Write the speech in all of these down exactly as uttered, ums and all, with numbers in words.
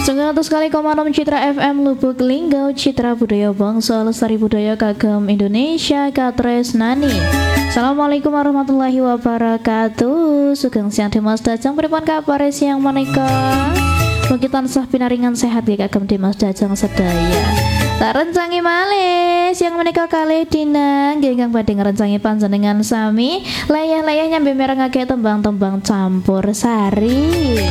sembilan ratus kali koma enam Citra F M Lubuk Linggau, Citra Budaya Bangsa Lestari Budaya Kagem Indonesia Katres Nani. Assalamualaikum warahmatullahi wabarakatuh. Sugeng siang Dimas Dajang pripun kabar siang menika? Mugi tansah pinaringan sehat ya Kagem Dimas Dajang sedaya. Tak rencangi malih siang menika kalih dina nggih ingkang badhe ngrencangi panjenengan sami layah-layah nyambi merengake tembang-tembang campur sari.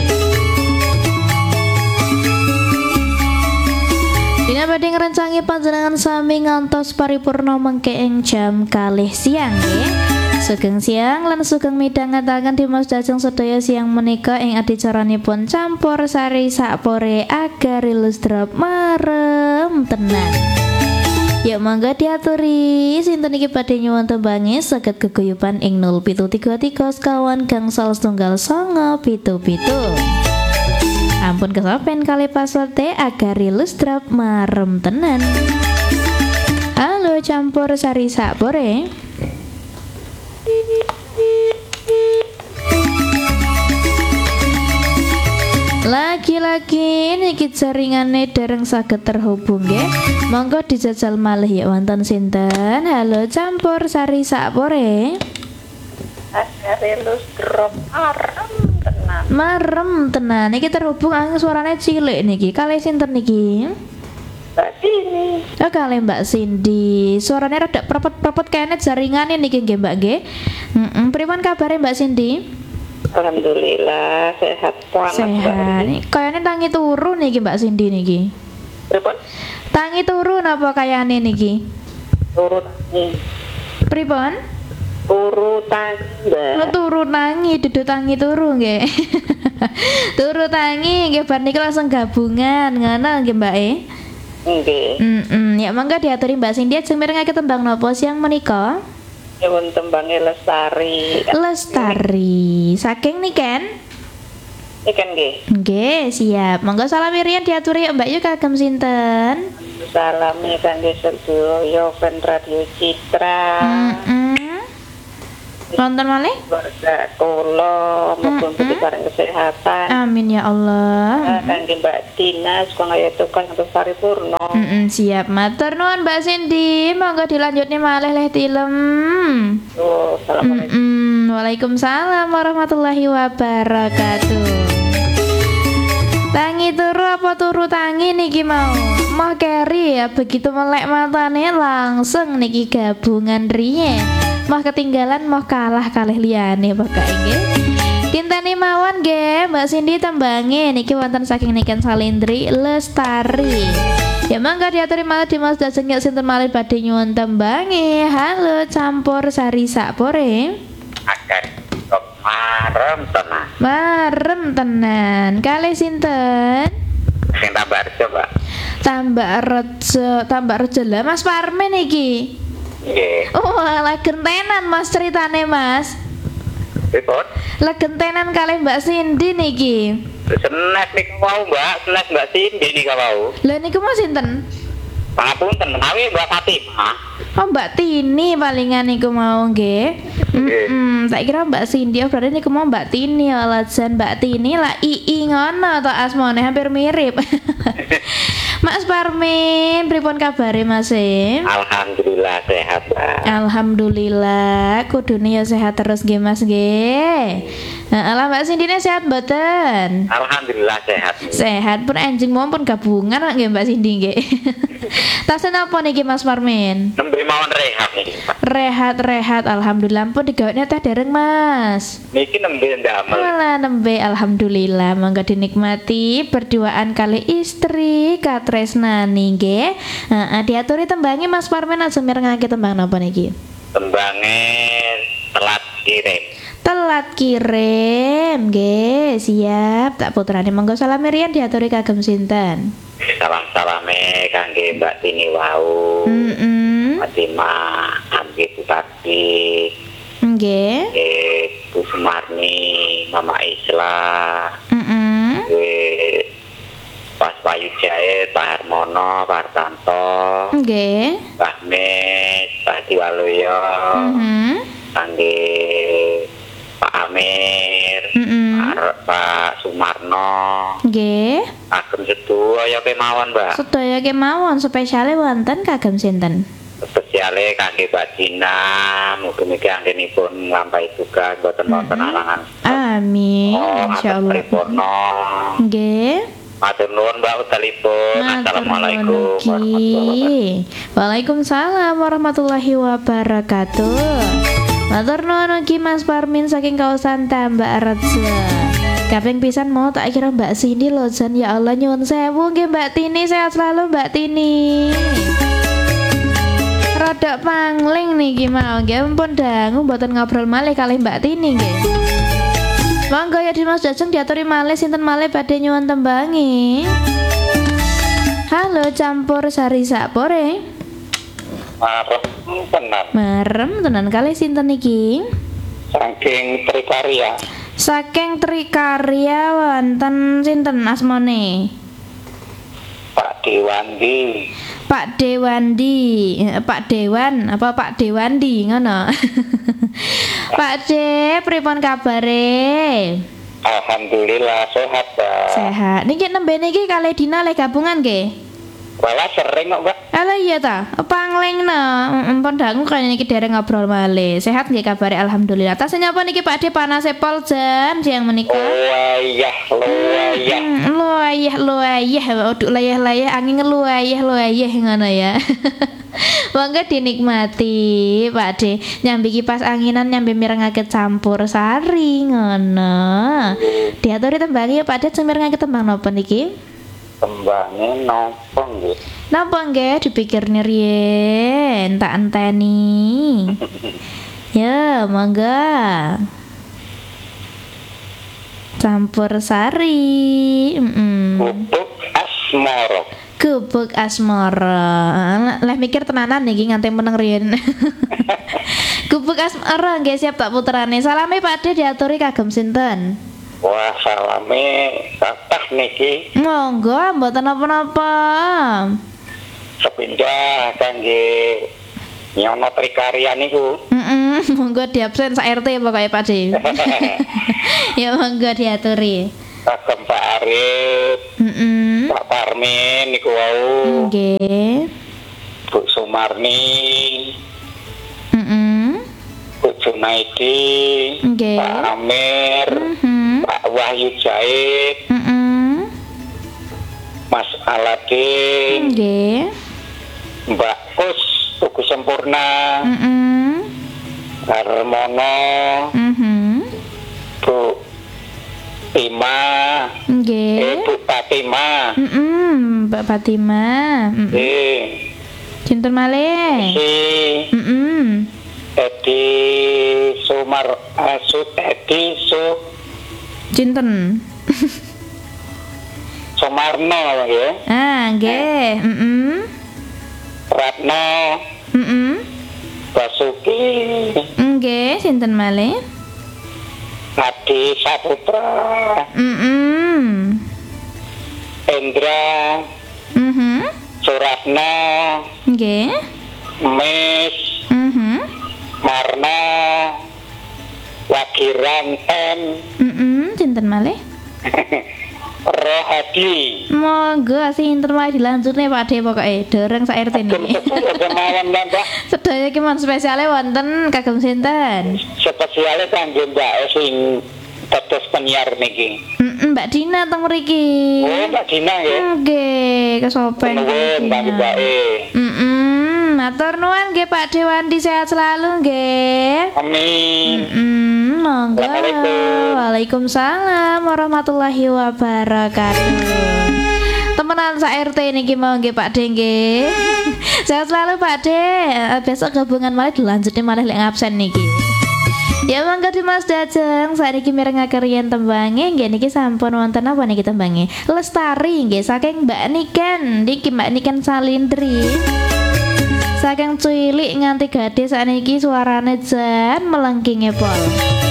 Dina badhe ngrencangi panjenengan sami ngantos paripurna mengke ing jam kalih siang nggih. Sugeng siang lan sugeng midhangetaken Dimas Dajang sedaya siang menika ing adicaranipun campur sari sakpore agar ilus drop marem tenan. Yuk mangga diaturi sinten iki badhe nyuwun tembange saged geguyupan ing nol pitu tiga tiga sekawan gangsal setunggal sanga pitu pitu. Ampun kesopen kali password agar ilus drop marem tenan. Halo campur sari sakpore. Lagi-lagi niki jaringane dereng saged terhubung nggih. Monggo dijajal malih ya wonten sinten. Halo campur sari sakpore. Agarelus drop marem tenan. Marem tenan. Niki terhubung angin suarane cilik niki. Kalih sinten niki? Mbak Cindy. Oh, kalih Mbak Cindy. Suarane rada prepot-prepot kene jaringane niki nggih Mbak nggih. Heeh, pripun kabare Mbak Cindy? Alhamdulillah sehat banget. Sehat. Kayane tangi turu niki Mbak Cindy niki. Pripun? Tangi turu napa kayane niki? Turu tangi. Pripun? Turu tangi. Lo turu tangi, dudu tangi turu nggih. Turu tangi nggih bar niki langsung gabungan ngono nggih Mbak e. Nggih. Heeh, ya mangga diaturi Mbak Cindy ajeng mirengake tembang napa siang menika? Nyuwun tembange Lestari. Lestari. Saking niken? Ikan nggih. Nggih, siap. Monggo salam irian diaturi ya Mbak Yu kagem sinten? Salam kangge sedaya pen Radio Citra. Heeh. Wonten malih? Keluarga kula mugi-mugi bareng kesehatan. Amin ya Allah. Kangge Mbak Tina suka ngaya tukang untuk paripurna. Heeh, siap. Matur nuwun Mbak Cindy. Monggo dilanjutne malih leh tilem. Oh, assalamualaikum. Mm-mm. Waalaikumsalam warahmatullahi wabarakatuh. Tangi turu apa turu tangi niki mau? Mah keri ya begitu melek matane langsung niki gabungan riye. Mah ketinggalan mah kalah kalih liyane pokoke nggih. Tinteni mawon nggih Mbak Cindy tembange niki wonten saking niken Salindri Lestari. Ya mangga diaturi malih Dimas Dajeng ya sinten malih badhe nyuwun tembange. Halo campur sari sakpore. Akan kok marem tenan. Marem tenan. Kalih sinten? Sing tambah rejo, Mbak. Tambah rejo, tambah rejo lah Mas Parmen iki. Nggih. Oh, lah gentenan Mas ceritane Mas. Pripun? Lah gentenan kalih Mbak Cindy niki. Snack niku mau, Mbak. Snack Mbak Cindy niku mau. Lah niku Mas sinten? Pangapunten menawi Mbak Fatimah. Oh Mbak Tini palingan niku mau nggih. Heeh, tak kira Mbak Cindy oh, berarti niku mau Mbak Tini alasan Mbak Tini lah ii ngono to asmane hampir mirip. Mas Parmin, pripun kabare Mas e? Alhamdulillah sehat, Mbak. Alhamdulillah, kudune ya sehat terus nggih Mas nggih. Heeh, lah Mbak Cindy sehat mboten? Alhamdulillah sehat. Sehat pun anjing pun gabungan nggih Mbak Cindy nggih. Tasen apa niki Mas Parmin? Nembe mawon rehat niki, Pak. Rehat-rehat alhamdulillah pun digawene teh dereng Mas. Niki nembe ndamel. Alah nembe alhamdulillah mangga dinikmati berduaan kali istri katresnani nggih. Heeh diaturi tembange Mas Parmin ajeng mirengake tembang napa niki? Tembange telat kirim. Telat kirim nggih siap tak putrane monggo salam riyen diaturi kagem sinten? Salam-salame kangge Mbak Tini wau. Heeh. Fatimah, Amri Bupati. Nggih. Eh, Bu Sumarni, Mama Isla. Heeh. Eh, Pas Bayu Jae, Pak Harmono, Pak Hartanto. Nggih. Pak Mes, Pak Diwaluyo. Heeh. Kangge Pak Amir. Heeh. Pak Pak Sumarno. Nggih. Nggih. Agem sedaya kemawon, Mbak. Sedaya kemawon spesiale wonten kagem sinten? Spesiale kangge Mbak Dina, mugi-mugi anggenipun nglampahi tugas boten wonten halangan. Amin. Oh, Insyaallah. Paripurna. Nggih. Matur nuwun Mbak utalipun. Assalamualaikum warahmatullahi wabarakatuh. Waalaikumsalam warahmatullahi wabarakatuh. Matur nuwun ugi Mas Parmin saking kawasan Tambak Rejo. Kaping pisan mau tak kira Mbak Cindy lho Jan, ya Allah nyuwun sewu nggih Mbak Tini, sehat selalu Mbak Tini. Rodok pangling niki mau nggih ampun dangu mboten ngobrol malih kalih Mbak Tini nggih. Monggo ya Dimas Jajeng diaturi malih sinten malih badhe nyuwun tembangi. Halo campur sari sapore. Marem tenan. Merem tenan kalih sinten niki? Saking Trikarya. Saking Trikarya wonten sinten asmane? Pak Dewandi. Pak Dewandi, eh, Pak Dewan apa Pak Dewandi ngono. Pak De, pripun kabare? Alhamdulillah sehat, Pak. Sehat. Niki nembe niki kalih dina le gabungan nggih. Wala sering kok, Mbak. Alah iya ta, panglingna. Ampun dangu kan niki dereng ngobrol malih. Sehat nggih kabare alhamdulillah. Tas nyapa niki Pak De panase pol jan siang menika? Luayah, luayah. Hmm, luayah, luayah. Uduk layah-layah angin luayah, luayah ngono ya. Monggo dinikmati Pak De. Nyambi kipas anginan nyambi mirengake campur sari ngono. Diaturi tembangi ya Pak De, mirengake tembang napa niki? Tembange nopo nggih? Napa nggih dipikirne riyen tak enteni. Ya, monggo. Campur sari. Heeh. Bubuk asmara. Gubuk asmara. Lah mikir tenanan niki nganti meneng riyen. Gubuk asmara nggih siap tak puterane. Salame Pak De diaturi kagem sinten? Wah, salame kathah niki. Monggo mboten napa-napa. Sepindah kangge nyono Trikarya niku. Heeh, monggo diabsen sak R T pokoke Pak De. Ya monggo diaturi. Kagem Pak Arif, Heeh. Pak Parmin niku wau. Nggih. Bu Sumarni, Heeh. Bu Junaidi, Nggih. Pak Amir, Heeh. Pak Wahyu Jahit, Heeh. Mas Aladin, Nggih. Mbak Kus Tugu Sempurna, Heeh. Harmono, Mhm. Bu Tima, eh Nggih. Bu Fatima, Heeh, Mbak Fatima. Heeh. eh Cinten malih. si Heeh. Edi Sumar Asut Edi Su Cinten. Sumarno ya, Ah, nggih. Heeh. Ratno, Heeh. Basuki, Nggih, sinten malih? Adi Saputra, Heeh. Endra, Mhm. Suratno, Nggih. Mes, Mhm. Marna, Wagiran M, Mhm, sinten malih? Rohadi. Monggo sinten wae dilanjutne Pak De pokoke dereng sak R T niki. Kemarin Mbak, Sedaya ki mon spesiale wonten kagem sinten? spesialnya kangge Mbak sing dados penyiar niki. Heeh, Mbak Dina teng mriki. Oh, Mbak Dina ya. Nggih, kesopen. Nuwun Mbak Bae. Heeh, matur nuwun nggih Pak Dewandi sehat selalu nggih. Amin. Hmm, monggo. Assalamualaikum. Waalaikumsalam warahmatullahi wabarakatuh. Temenan sak R T niki mau nggih Pak De nggih. Sehat selalu Pak De. Eh, Besok gabungan malih dilanjutin malih lek ngabsen niki. Ya monggo Dimas Jajeng saiki mirengake riyen tembange nggih niki sampun wonten apa niki tembange? Lestari nggih saking Mbak Niken. Niki Mbak Niken Salindri. Saking cilik nganti gede sakniki suarane jan melengkinge pol.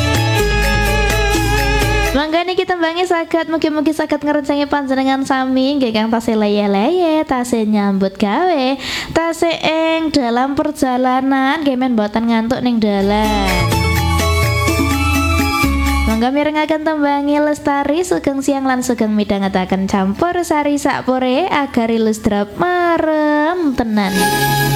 Mangga niki tembange saged mugi-mugi saged ngrencangi panjenengan sami nggih kang tasih leye-leye, tasih nyambut gawe, tasih ing dalam perjalanan nggih men mboten ngantuk ning dalan. Mangga mirengaken tembangi Lestari sugeng siang lan sugeng midhangetaken campur sari sakpore agar ilustrap marem tenan.